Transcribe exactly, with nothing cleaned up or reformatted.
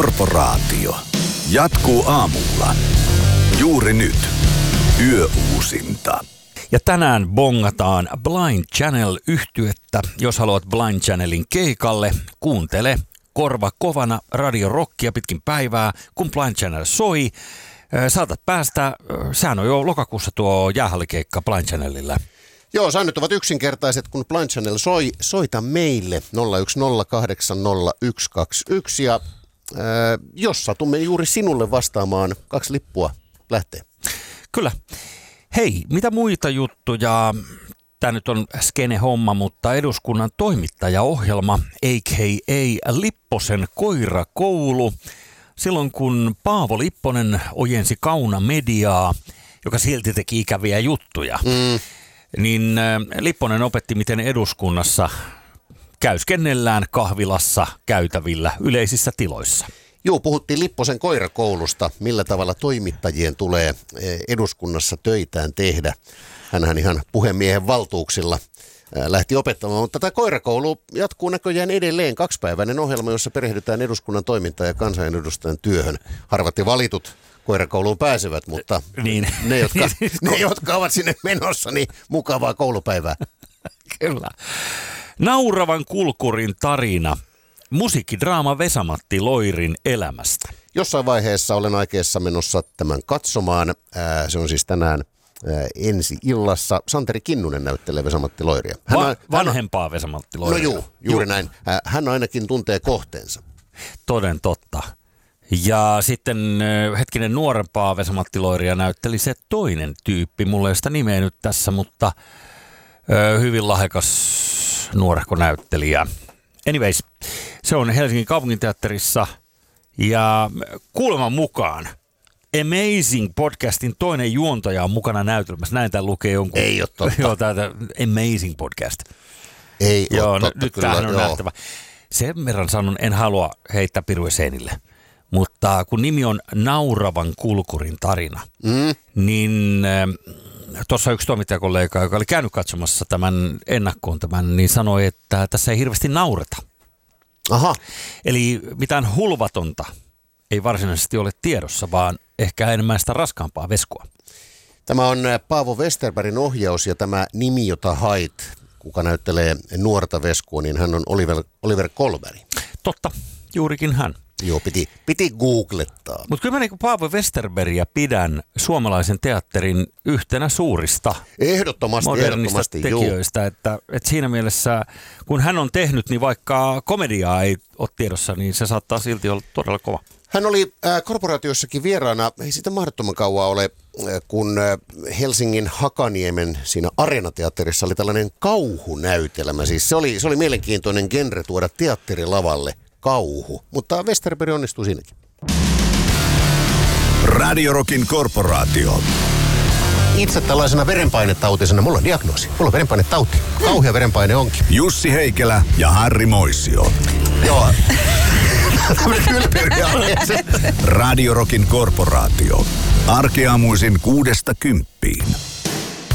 Korporaatio. Jatkuu aamulla. Juuri nyt. Yöuusinta. Ja tänään bongataan Blind Channel-yhtyettä. Jos haluat Blind Channelin keikalle, kuuntele korva kovana radiorockia pitkin päivää, kun Blind Channel soi. Saatat päästä, sehän on jo lokakuussa tuo jäähallikeikka Blind Channelillä. Joo, säännöt ovat yksinkertaiset, kun Blind Channel soi, soita meille nolla yksi nolla kahdeksan nolla yksi kaksi yksi ja äh, jos satumme juuri sinulle vastaamaan, kaksi lippua lähtee. Kyllä. Hei, mitä muita juttuja? Tämä nyt on skene-homma, mutta eduskunnan toimittajaohjelma, a k a. Lipposen koirakoulu. Silloin kun Paavo Lipponen ojensi Kauna Mediaa, joka silti teki ikäviä juttuja, mm. niin Lipponen opetti, miten eduskunnassa käyskennellään kahvilassa, käytävillä, yleisissä tiloissa. Joo, puhuttiin Lipposen koirakoulusta, millä tavalla toimittajien tulee eduskunnassa töitään tehdä. Hänhän ihan puhemiehen valtuuksilla lähti opettamaan, mutta tämä koirakoulu jatkuu näköjään edelleen. Kaksipäiväinen ohjelma, jossa perehdytään eduskunnan toimintaan ja kansanedustajan työhön. Harvat ja valitut koirakouluun pääsevät, mutta niin. ne, jotka, ne, jotka ovat sinne menossa, niin mukavaa koulupäivää. Kyllä. Nauravan kulkurin tarina. Musiikkidraama Vesa-Matti Loirin elämästä. Jossain vaiheessa olen aikeessa menossa tämän katsomaan. Ää, se on siis tänään ää, ensi illassa. Santeri Kinnunen näyttelee Vesa-Matti Loiria. Hän Va- on, vanhempaa hän, Vesa-Matti Loiria. No juu, juuri juu. näin. Ää, hän ainakin tuntee kohteensa. Toden totta. Ja sitten hetkinen nuorempaa Vesa-Matti Loiria näytteli se toinen tyyppi. Mulla ei sitä nimeä nyt tässä, mutta ö, hyvin lahjakas nuorehko näyttelijä. Anyways, se on Helsingin kaupunginteatterissa ja kuuleman mukaan Amazing podcastin toinen juontaja on mukana näytelmässä. Näin tämä lukee jonkun. Ei ole totta. Joo, tämä Amazing podcast. Ei joo, ole totta. Nyt kyllä, tämähän on joo. nähtävä. Sen verran sanon, en halua heittää piruja seinille, mutta kun nimi on Nauravan kulkurin tarina, mm. niin äh, tuossa yksi toimittajakollega, joka oli käynyt katsomassa tämän ennakkoon tämän, niin sanoi, että tässä ei hirveästi naureta. Aha. Eli mitään hulvatonta ei varsinaisesti ole tiedossa, vaan ehkä enemmän sitä raskaampaa veskua. Tämä on Paavo Westerbergin ohjaus ja tämä nimi, jota hait, kuka näyttelee nuorta veskua, niin hän on Oliver, Oliver Kolberg. Totta, juurikin hän. Joo, piti, piti googlettaa. Mutta kyllä mä niin Paavo Westerbergia pidän suomalaisen teatterin yhtenä suurista ehdottomasti, modernista ehdottomasti, tekijöistä. Että, että siinä mielessä, kun hän on tehnyt, niin vaikka komediaa ei ole tiedossa, niin se saattaa silti olla todella kova. Hän oli äh, korporaatiossakin vieraana, ei sitä mahdottoman kauan ole, äh, kun äh, Helsingin Hakaniemen siinä Areenateatterissa oli tällainen kauhunäytelmä. Siis se oli, se oli mielenkiintoinen genre tuoda teatterilavalle. Kauhu, mutta Westerberg onnistui siinäkin. Radiorockin korporaatio. Itse tällaisena verenpainetautisena, mulla on diagnoosi. Mulla on verenpainetauti. Kauhea verenpaine onkin. Jussi Heikelä ja Harri Moisio. Joo. Radiorockin korporaatio. Arkeaamuisin kuudesta kymppiin.